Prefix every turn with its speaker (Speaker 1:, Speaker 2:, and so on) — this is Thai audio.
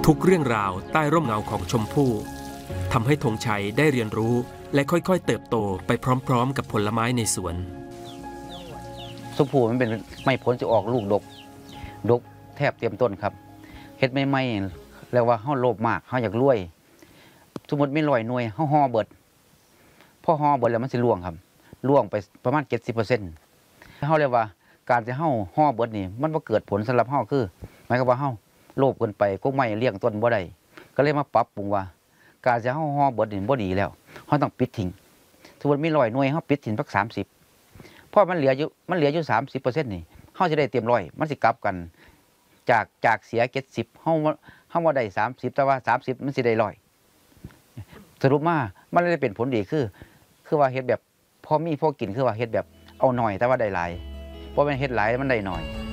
Speaker 1: ทุกเรื่องราวใต้ร่มเงาของชมพู่ทำให้ธงชัยได้เรียนรู้และค่อยๆเติบโตไปพร้อมๆกับผลไม้ในสวน
Speaker 2: ชมพู่มันเป็นไม่ผลจะออกลูกดกแทบเต็มต้นครับเฮ็ดไม่แล้วว่าเฮาโลภมากเฮาอยากรวยสมมติไม่100 หน่วยเฮาห่อเบิดพอห่อเบิดแล้วมันสิร่วงครับร่วงไปประมาณ 70% เฮาเรียกว่าการที่เฮาห่อเบิดนี่มันบ่เกิดผลสำหรับเฮาคือหมายความว่าเฮาโลภเกินไปก็ไม่เลี้ยงต้นบ่ได้ก็เลยมาปรับปรุงว่าการที่เฮาห่อเบิดนี่บ่ดีแล้วเฮาต้องปิดทิ้งสมมุติมี100 หน่วยเฮาปิดทิ้งสัก30พอมันเหลืออยู่ 30% นี่เฮาสิได้เต็ม100มันสิกลับกันจากเสีย70เฮาบ่ได้30แต่ว่า30มันสิได้100สรุปมามันเลยเป็นผลดีคือว่าเฮ็ดแบบพอมีพอกินคือว่าเฮ็ดแบบเอาหน่อยแต่ว่าได้หลายเพราะมันเฮ็ดหลายมันได้หน่อย